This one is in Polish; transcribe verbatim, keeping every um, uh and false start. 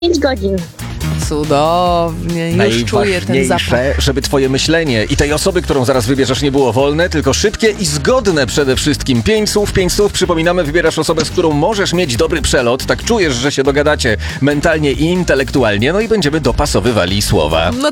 pięć godzin. Cudownie, już czuję ten zapach. Najważniejsze, żeby twoje myślenie i tej osoby, którą zaraz wybierzesz, nie było wolne, tylko szybkie i zgodne przede wszystkim. Pięć słów, pięć słów. Przypominamy, wybierasz osobę, z którą możesz mieć dobry przelot. Tak czujesz, że się dogadacie mentalnie i intelektualnie, no i będziemy dopasowywali słowa. No